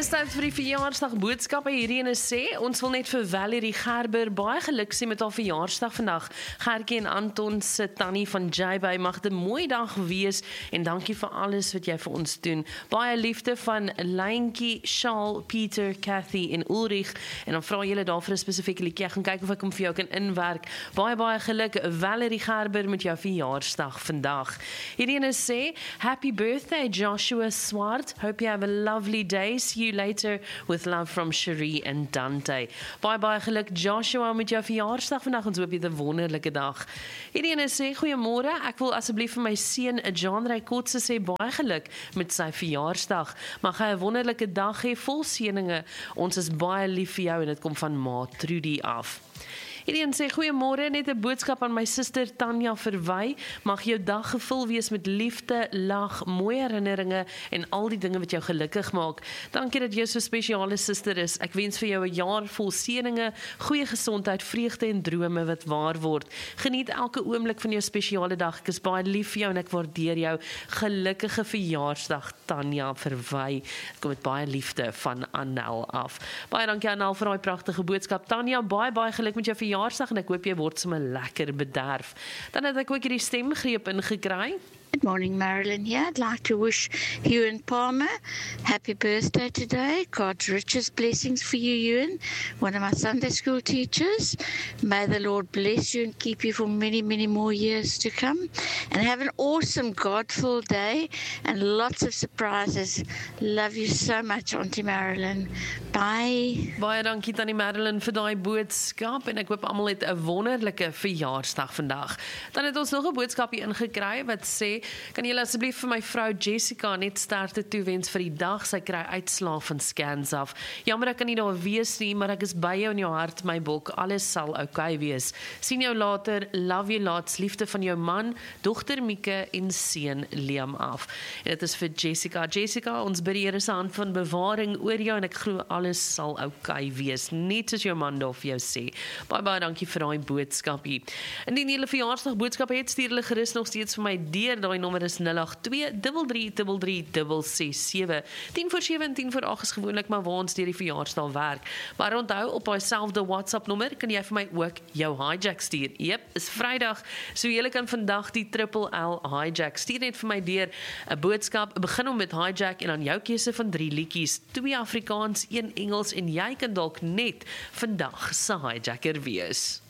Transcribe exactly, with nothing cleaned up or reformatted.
Dis tyd vir die verjaarsdag boodskappe. Hierdie ene sê, ons wil net vir Valerie Gerber baie geluk sê met haar verjaarsdag vandag. Gertjie en Anton se tannie van J-Bay, mag dit 'n mooi dag wees en dankie vir alles wat jy vir ons doen. Baie liefde van Lyntjie, Charles, Pieter, Kathy en Ulrich. En dan vra julle daar vir 'n spesifieke liedjie. Ek gaan kyk of ek hom vir jou kan inwerk. Baie baie geluk Valerie Gerber met jou verjaarsdag vandag. Hierdie ene sê, happy birthday Joshua Swart. Hope you have a lovely day. See you later with love from Cherie and Dante. Baie baie geluk Joshua met jou verjaarsdag vandag. Ons hoop jy het 'n wonderlike dag. Hierdie ene sê, goeiemôre. Ek wil asseblief vir my seun John Raykotse sê baie geluk met sy verjaarsdag. Mag hy 'n wonderlike dag hê vol seëninge. Ons is baie lief vir jou en dit kom van Ma Trudy af. Hierdie sê, goeiemôre, net 'n boodskap aan my suster Tanya Verwy. Mag jou dag gevul wees met liefde, lag, mooi herinneringe en al die dinge wat jou gelukkig maak. Dankie dat jy so 'n spesiale suster is. Ek wens vir jou 'n jaar vol seëninge, goeie gesondheid, vreugde en drome wat waar word. Geniet elke oomblik van jou spesiale dag. Ek is baie lief vir jou en ek waardeer jou. Gelukkige verjaarsdag Tanya Verwy. Ek kom met baie liefde van Annel af. Baie dankie Annel vir daai pragtige boodskap. Tanya, baie baie geluk met jou verjaarsdag. En ek hoop jy word sommer lekker bederf. Dan het ek ook hierdie stemgreep ingekry. Good morning, Marilyn here. I'd like to wish Ewan Palmer happy birthday today. God's richest blessings for you, Ewan, one of my Sunday school teachers. May the Lord bless you and keep you for many, many more years to come. And have an awesome, God-full day and lots of surprises. Love you so much, Auntie Marilyn. Bye. Baie dankie Tannie Marilyn vir daai boodskap en ek hoop almal het 'n wonderlike verjaarsdag vandag. Dan het ons nog 'n boodskap hier ingekry wat sê, kan julle asseblief vir my vrou Jessica net sterkte toewens vir die dag, sy kry uitslae van scans af. Jammer ek kan nie daar wees nie, maar ek is by jou in jou hart my bok, alles sal oukei wees. Sien jou later, love you lots, liefde van jou man, dogter Mieke en seun Liam af. En dit is vir Jessica. Jessica, ons bid die Here se hand van bewaring oor jou en ek glo alles sal oukei wees, net soos jou man daar vir jou sê. Baie baie dankie vir daai boodskapie. Indien julle verjaarsdag boodskappe het, stuur hulle gerus nog steeds vir my deur. Daai nommer is nul agt twee, drie drie drie drie, ses ses sewe. tien voor sewe en tien voor agt is gewoonlik maar waar ons deur die verjaarsdag werk. Maar onthou, op daai selfde WhatsApp nommer kan jy vir my ook jou hijack stuur. Jep, is Vrydag, so jy kan vandag die triple L hijack. Stuur net vir my deur 'n boodskap, begin hom met hijack en dan jou keuse van drie liedjies, twee Afrikaans, een Engels en jy kan dalk net vandag se hijacker wees.